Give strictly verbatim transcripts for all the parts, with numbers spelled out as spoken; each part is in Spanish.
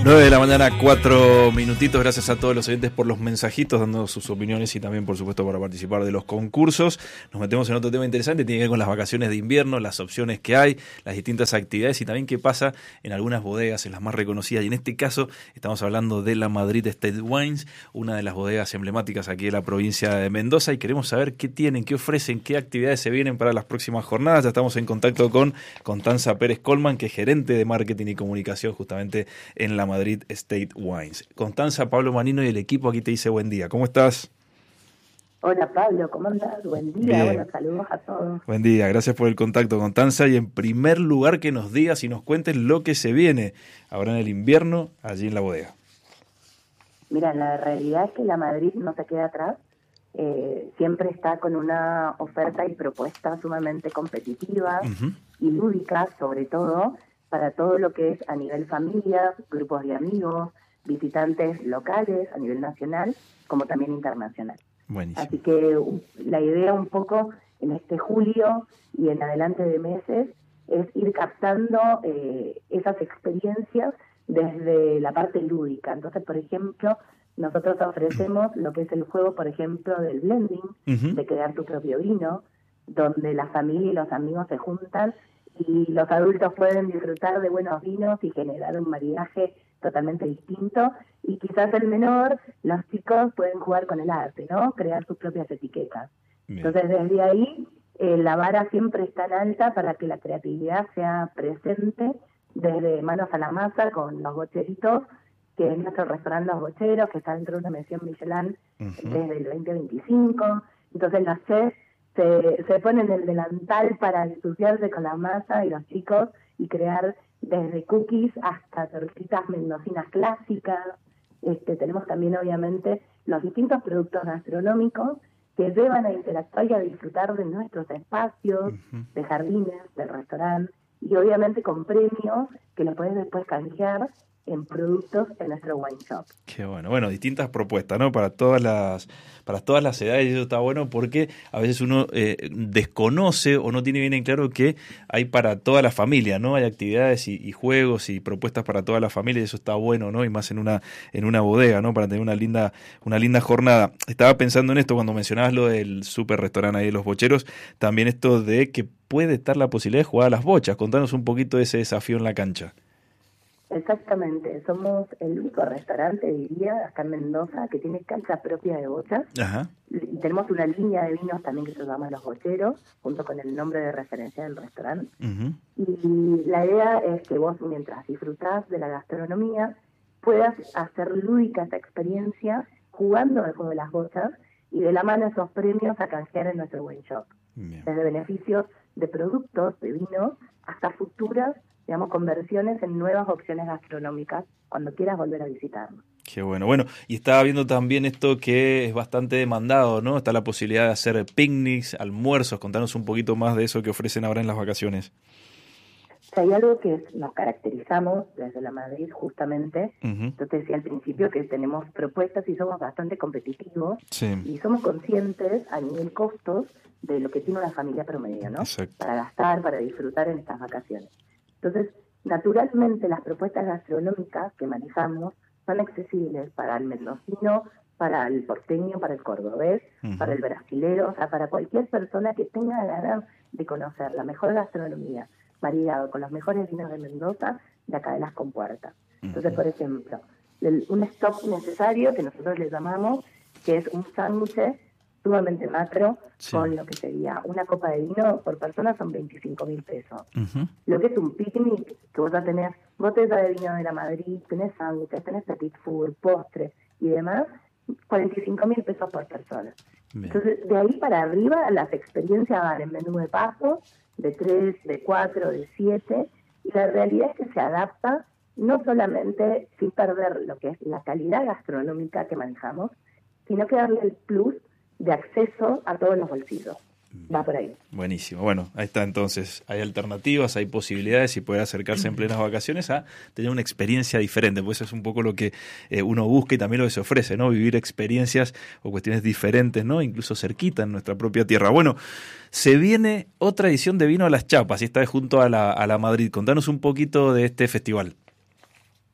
nueve de la mañana, cuatro minutitos. Gracias a todos los oyentes por los mensajitos, dando sus opiniones y también, por supuesto, para participar de los concursos. Nos metemos en otro tema interesante, tiene que ver con las vacaciones de invierno, las opciones que hay, las distintas actividades y también qué pasa en algunas bodegas, en las más reconocidas. Y en este caso estamos hablando de la Madrid Estate Wines, una de las bodegas emblemáticas aquí de la provincia de Mendoza, y queremos saber qué tienen, qué ofrecen, qué actividades se vienen para las próximas jornadas. Ya estamos en contacto con Constanza Pérez Colman, que es gerente de marketing y comunicación justamente en la Madrid Estate Wines. Constanza, Pablo Manino y el equipo aquí te dice buen día. ¿Cómo estás? Hola Pablo, ¿cómo andás? Buen día, bueno, saludos a todos. Buen día, gracias por el contacto, Constanza. Y en primer lugar que nos digas y nos cuentes lo que se viene ahora en el invierno allí en la bodega. Mira, la realidad es que la Madrid no se queda atrás, eh, siempre está con una oferta y propuesta sumamente competitiva uh-huh. y lúdica, sobre todo, para todo lo que es a nivel familia, grupos de amigos, visitantes locales a nivel nacional, como también internacional. Buenísimo. Así que uh, la idea un poco en este julio y en adelante de meses es ir captando eh, esas experiencias desde la parte lúdica. Entonces, por ejemplo, nosotros ofrecemos lo que es el juego, por ejemplo, del blending, uh-huh. de crear tu propio vino, donde la familia y los amigos se juntan y los adultos pueden disfrutar de buenos vinos y generar un maridaje totalmente distinto, y quizás el menor, los chicos pueden jugar con el arte, ¿no? Crear sus propias etiquetas. Bien. Entonces, desde ahí, eh, la vara siempre es tan alta para que la creatividad sea presente, desde manos a la masa con los bocheritos, que es nuestro restaurante Los Bocheros, que está dentro de una mención Michelin uh-huh. desde el veinte veinticinco. Entonces, los chefs Se, se ponen el delantal para ensuciarse con la masa y los chicos y crear desde cookies hasta tortitas mendocinas clásicas. Este, tenemos también obviamente los distintos productos gastronómicos que llevan a interactuar y a disfrutar de nuestros espacios, uh-huh. de jardines, del restaurante, y obviamente con premios que los puedes después canjear en productos en nuestro wine shop. Qué bueno. Bueno, distintas propuestas, ¿no? Para todas las para todas las edades, y eso está bueno porque a veces uno eh, desconoce o no tiene bien en claro que hay para toda la familia, ¿no? Hay actividades y, y juegos y propuestas para toda la familia, y eso está bueno, ¿no? Y más en una en una bodega, ¿no? Para tener una linda una linda jornada. Estaba pensando en esto cuando mencionabas lo del super restaurante ahí de Los Bocheros, también esto de que puede estar la posibilidad de jugar a las bochas. Contanos un poquito de ese desafío en la cancha. Exactamente, somos el único restaurante, diría, acá en Mendoza, que tiene cancha propia de bochas. Ajá. Y tenemos una línea de vinos también que se llama Los Bocheros, junto con el nombre de referencia del restaurante. Uh-huh. Y la idea es que vos, mientras disfrutás de la gastronomía, puedas hacer lúdica esta experiencia jugando al juego de las bochas y de la mano esos premios a canjear en nuestro wine shop. Bien. Desde beneficios de productos, de vinos, hasta futuras, digamos, conversiones en nuevas opciones gastronómicas cuando quieras volver a visitarnos. Qué bueno. Bueno, y estaba viendo también esto que es bastante demandado, ¿no? Está la posibilidad de hacer picnics, almuerzos. Contanos un poquito más de eso que ofrecen ahora en las vacaciones. Si hay algo que nos caracterizamos desde la Madrid justamente, uh-huh. yo te decía al principio que tenemos propuestas y somos bastante competitivos, sí. y somos conscientes a nivel costos de lo que tiene una familia promedio, ¿no? Exacto. Para gastar, para disfrutar en estas vacaciones. Entonces, naturalmente las propuestas gastronómicas que manejamos son accesibles para el mendocino, para el porteño, para el cordobés, uh-huh. para el brasilero, o sea, para cualquier persona que tenga ganas de conocer la mejor gastronomía, variado con los mejores vinos de Mendoza, de acá de las compuertas. Uh-huh. Entonces, por ejemplo, el, un stock necesario que nosotros le llamamos, que es un sándwich sumamente macro, sí. con lo que sería una copa de vino por persona son veinticinco mil pesos. Uh-huh. Lo que es un picnic, que vos ya tenés botella de vino de la Madrid, tenés sándwiches, tenés petit food, postres y demás, cuarenta y cinco mil pesos por persona. Bien. Entonces, de ahí para arriba, las experiencias van en menú de paso, de tres, de cuatro, de siete, y la realidad es que se adapta no solamente sin perder lo que es la calidad gastronómica que manejamos, sino que darle el plus de acceso a todos los bolsillos. Va por ahí. Buenísimo. Bueno, ahí está entonces. Hay alternativas, hay posibilidades y poder acercarse en plenas vacaciones a tener una experiencia diferente. Pues eso es un poco lo que eh, uno busca y también lo que se ofrece, ¿no? Vivir experiencias o cuestiones diferentes, ¿no? Incluso cerquita en nuestra propia tierra. Bueno, se viene otra edición de Vino a las Chapas y esta vez junto a la, a la Madrid. Contanos un poquito de este festival.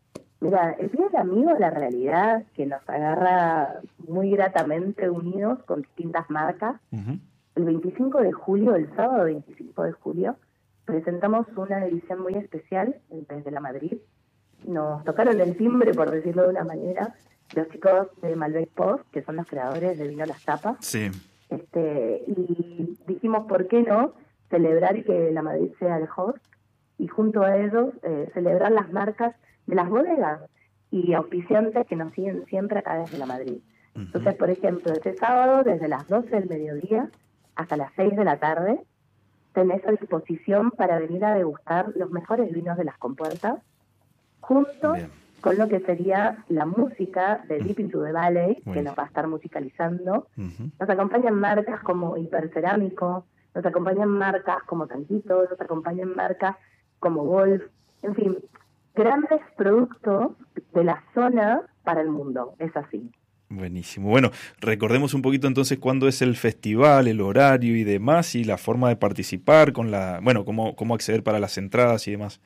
Mira, el Día del Amigo, la realidad que nos agarra muy gratamente unidos con distintas marcas. Uh-huh. El veinticinco de julio, el sábado veinticinco de julio, presentamos una edición muy especial desde La Madrid. Nos tocaron el timbre, por decirlo de una manera, los chicos de Malbec Post, que son los creadores de Vino Las Tapas. Sí. Este, y dijimos, ¿por qué no celebrar y que La Madrid sea el host? Y junto a ellos, eh, celebrar las marcas de las bodegas y auspiciantes que nos siguen siempre acá desde La Madrid. Uh-huh. Entonces, por ejemplo, este sábado, desde las doce del mediodía hasta las seis de la tarde, tenés a disposición para venir a degustar los mejores vinos de las compuertas, junto Bien. con lo que sería la música de Deep Into the Valley, Muy que nos va a estar musicalizando. Uh-huh. Nos acompañan marcas como Hipercerámico, nos acompañan marcas como Tanquito, nos acompañan marcas como Golf, en fin, grandes productos de la zona para el mundo, es así. Buenísimo. Bueno, recordemos un poquito entonces cuándo es el festival, el horario y demás, y la forma de participar, con la, bueno, cómo, cómo acceder para las entradas y demás.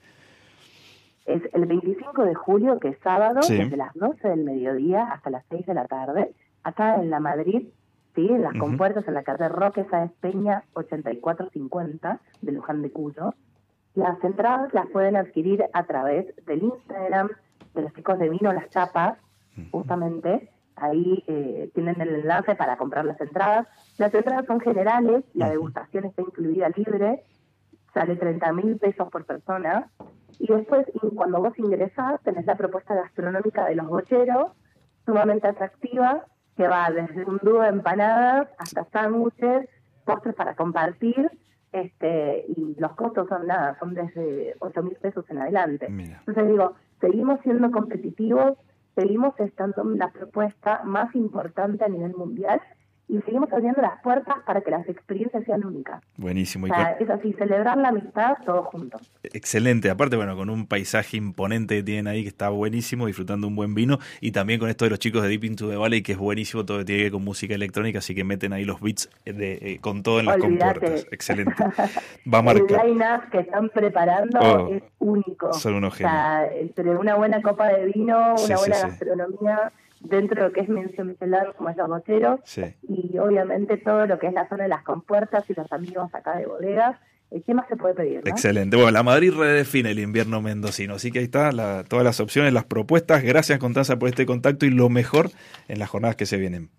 Es el veinticinco de julio, que es sábado, sí. desde las doce del mediodía hasta las seis de la tarde, acá en La Madrid, sí, en las uh-huh. compuertas, en la calle Roque Sáenz Peña, ochenta y cuatro cincuenta, de Luján de Cuyo. Las entradas las pueden adquirir a través del Instagram de los chicos de Vino Las Tapas, justamente. Ahí eh, tienen el enlace para comprar las entradas. Las entradas son generales, la degustación está incluida libre, sale treinta mil pesos por persona. Y después, cuando vos ingresás, tenés la propuesta gastronómica de los bocheros, sumamente atractiva, que va desde un dúo de empanadas hasta sándwiches, postres para compartir. Este, y los costos son nada, son desde ocho mil pesos en adelante. Mira. Entonces digo, seguimos siendo competitivos, seguimos estando en la propuesta más importante a nivel mundial y seguimos abriendo las puertas para que las experiencias sean únicas. Buenísimo. O sea, es así, celebrar la amistad todos juntos. Excelente. Aparte, bueno, con un paisaje imponente que tienen ahí, que está buenísimo, disfrutando un buen vino, y también con esto de los chicos de Deep Into the Valley, que es buenísimo, todo lo que tiene que ver con música electrónica, así que meten ahí los beats de, eh, con todo en las Olvídate. compuertas. Excelente. Va a marcar. El line-up que están preparando oh, es único. Son unos genios. O sea, entre una buena copa de vino, sí, una buena sí, gastronomía, sí. dentro de lo que es mención Michelin, como es los bocheros, sí. y obviamente todo lo que es la zona de las compuertas y los amigos acá de bodegas. ¿Qué más se puede pedir, no? Excelente. Bueno, La Madrid redefine el invierno mendocino, así que ahí está la, todas las opciones, las propuestas. Gracias, Constanza, por este contacto y lo mejor en las jornadas que se vienen.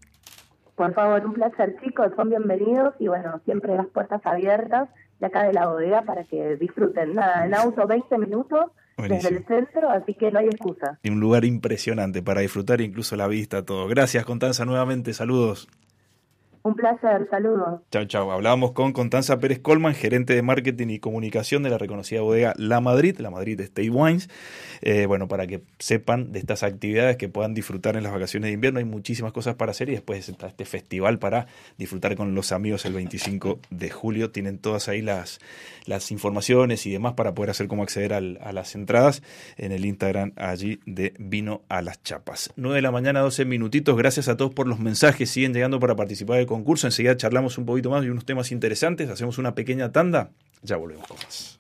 Por favor, un placer, chicos, son bienvenidos y bueno, siempre las puertas abiertas de acá de la bodega para que disfruten. Nada, en auto veinte minutos. Buenísimo. Desde el centro, así que no hay excusa. Y un lugar impresionante para disfrutar, incluso la vista, todo. Gracias, Constanza, nuevamente. Saludos. Un placer, saludos. Chao, chao. Hablábamos con Constanza Pérez Colman, gerente de marketing y comunicación de la reconocida bodega La Madrid, La Madrid State Wines. Eh, bueno, para que sepan de estas actividades que puedan disfrutar en las vacaciones de invierno. Hay muchísimas cosas para hacer y después está este festival para disfrutar con los amigos el veinticinco de julio. Tienen todas ahí las, las informaciones y demás para poder hacer cómo acceder al, a las entradas en el Instagram allí de Vino a las Chapas. nueve de la mañana, doce minutitos. Gracias a todos por los mensajes. Siguen llegando para participar del concurso. Enseguida charlamos un poquito más de unos temas interesantes. Hacemos una pequeña tanda. Ya volvemos con más.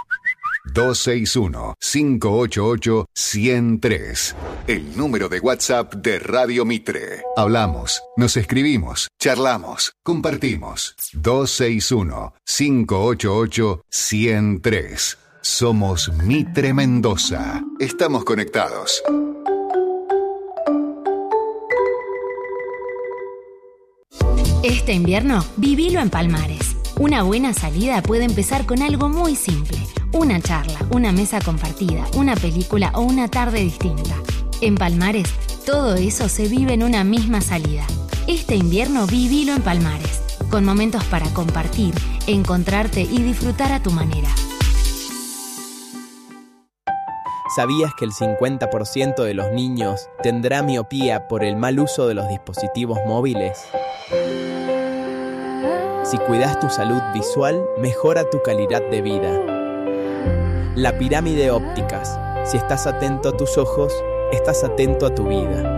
dos seis uno, cinco ocho ocho, uno cero tres. El número de WhatsApp de Radio Mitre. Hablamos, nos escribimos, charlamos, compartimos. dos seis uno, cinco ocho ocho, uno cero tres. Somos Mitre Mendoza. Estamos conectados. Este invierno, vivilo en Palmares. Una buena salida puede empezar con algo muy simple. Una charla, una mesa compartida, una película o una tarde distinta. En Palmares, todo eso se vive en una misma salida. Este invierno, vivilo en Palmares. Con momentos para compartir, encontrarte y disfrutar a tu manera. ¿Sabías que el cincuenta por ciento de los niños tendrá miopía por el mal uso de los dispositivos móviles? Si cuidas tu salud visual, mejora tu calidad de vida. La Pirámide Ópticas. Si estás atento a tus ojos, estás atento a tu vida.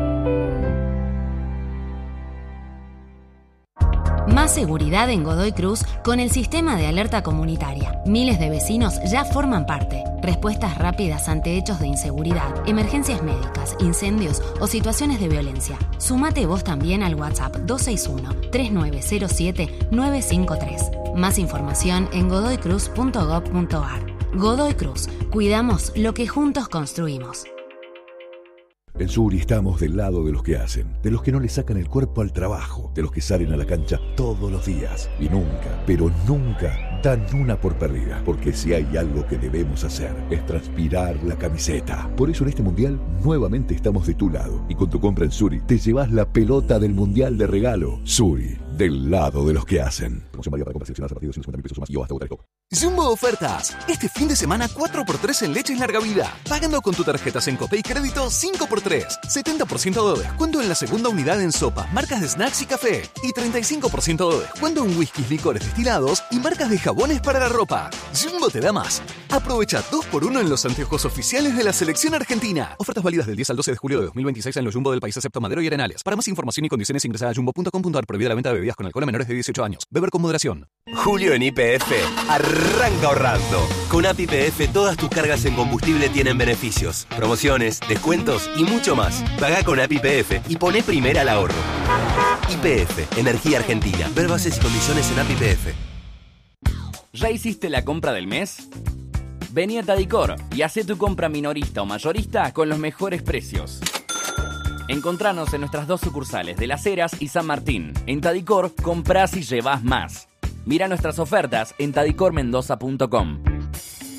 Más seguridad en Godoy Cruz con el sistema de alerta comunitaria. Miles de vecinos ya forman parte. Respuestas rápidas ante hechos de inseguridad, emergencias médicas, incendios o situaciones de violencia. Sumate vos también al WhatsApp dos seis uno, tres nueve cero siete, nueve cinco tres. Más información en godoy cruz punto gob punto ar. Godoy Cruz. Cuidamos lo que juntos construimos. En Suri estamos del lado de los que hacen, de los que no le sacan el cuerpo al trabajo, de los que salen a la cancha todos los días y nunca, pero nunca dan una por perdida, porque si hay algo que debemos hacer es transpirar la camiseta. Por eso en este mundial nuevamente estamos de tu lado y con tu compra en Suri te llevas la pelota del mundial de regalo. Suri, del lado de los que hacen. Promoción válida para compras seleccionadas a partir de ciento cincuenta mil pesos o más y o hasta otra de Jumbo Ofertas. Este fin de semana cuatro por tres en leches larga vida. Pagando con tu tarjeta Sencope y crédito cinco por tres. setenta por ciento de descuento en la segunda unidad en sopas, marcas de snacks y café. Y treinta y cinco por ciento de descuento en whiskies, licores destilados y marcas de jabones para la ropa. Jumbo te da más. Aprovecha dos por uno en los anteojos oficiales de la selección argentina. Ofertas válidas del diez al doce de julio de dos mil veintiséis en los Jumbo del país excepto Madero y Arenales. Para más información y condiciones ingresa a jumbo punto com punto ar. Prohibida la venta de bebidas con alcohol a menores de dieciocho años. Beber con moderación. Julio en Y P F. Arranca ahorrando. Con A P I P F todas tus cargas en combustible tienen beneficios, promociones, descuentos y mucho más. Pagá con A P I P F y poné primera al ahorro. Y P F, Energía Argentina. Ver bases y condiciones en A P I P F. ¿Ya hiciste la compra del mes? Vení a Tadicor y hacé tu compra minorista o mayorista con los mejores precios. Encontranos en nuestras dos sucursales de Las Heras y San Martín. En Tadicor, comprás y llevás más. Mira nuestras ofertas en tadicor mendoza punto com.